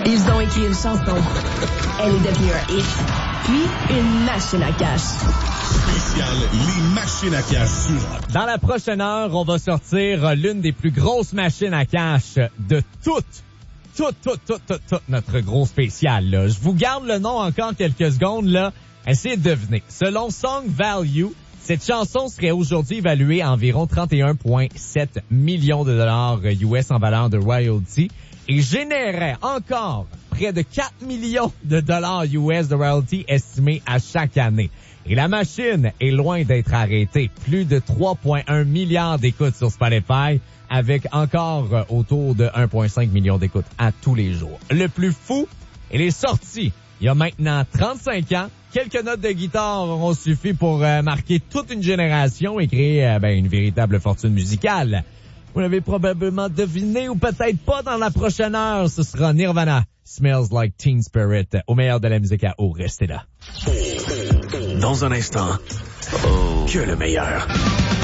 Ils ont écrit une chanson. Elle est devenue un hit. Puis, une machine à cash. Spécial, les machines à cash sur Rock. Dans la prochaine heure, on va sortir l'une des plus grosses machines à cash de toute notre gros spécial, là. Je vous garde le nom encore quelques secondes, là. Essayez de deviner. Selon Song Value, cette chanson serait aujourd'hui évaluée à environ 31,7 millions de dollars US en valeur de royalty et générerait encore près de 4 millions de dollars US de royalty estimés à chaque année. Et la machine est loin d'être arrêtée. Plus de 3,1 milliards d'écoutes sur Spotify, avec encore autour de 1,5 million d'écoutes à tous les jours. Le plus fou, elle est sortie il y a maintenant 35 ans. Quelques notes de guitare auront suffi pour marquer toute une génération et créer une véritable fortune musicale. Vous l'avez probablement deviné ou peut-être pas dans la prochaine heure. Ce sera Nirvana, Smells Like Teen Spirit, au meilleur de la musique à eau. Restez là. Dans un instant, que le meilleur.